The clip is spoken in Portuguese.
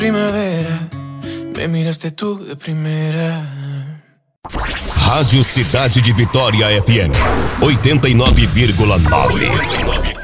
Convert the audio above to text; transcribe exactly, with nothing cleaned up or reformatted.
Primavera, me miraste tú de primera. Rádio Cidade de Vitória F M oitenta e nove vírgula nove.